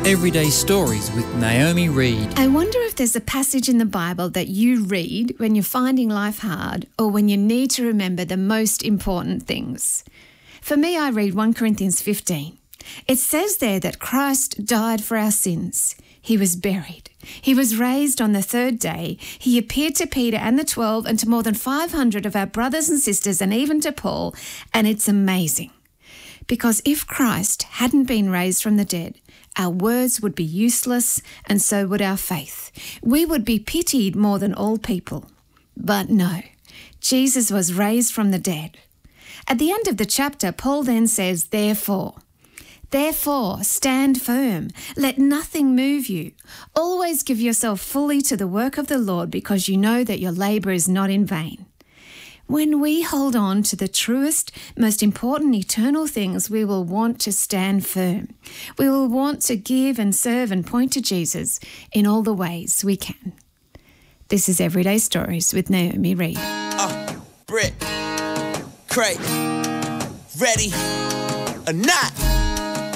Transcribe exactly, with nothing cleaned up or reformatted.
Everyday Stories with Naomi Reed. I wonder if there's a passage in the Bible that you read when you're finding life hard or when you need to remember the most important things. For me, I read First Corinthians fifteen. It says there that Christ died for our sins. He was buried. He was raised on the third day. He appeared to Peter and the twelve and to more than five hundred of our brothers and sisters and even to Paul. And it's amazing. Because if Christ hadn't been raised from the dead, our words would be useless and so would our faith. We would be pitied more than all people. But no, Jesus was raised from the dead. At the end of the chapter, Paul then says, therefore, Therefore, stand firm. Let nothing move you. Always give yourself fully to the work of the Lord because you know that your labour is not in vain. When we hold on to the truest, most important eternal things, we will want to stand firm. We will want to give and serve and point to Jesus in all the ways we can. This is Everyday Stories with Naomi Reed. Uh, Britt, Craig, ready or not?